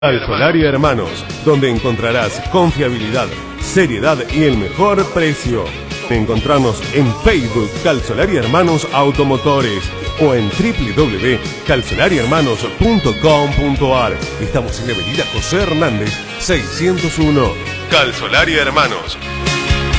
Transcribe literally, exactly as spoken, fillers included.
Calzolaria Hermanos, donde encontrarás confiabilidad, seriedad y el mejor precio. Encontrarnos en Facebook Calzolaria Hermanos Automotores o en w w w punto calzolaria hermanos punto com punto a r. Estamos en la avenida José Hernández seiscientos uno. Calzolaria Hermanos,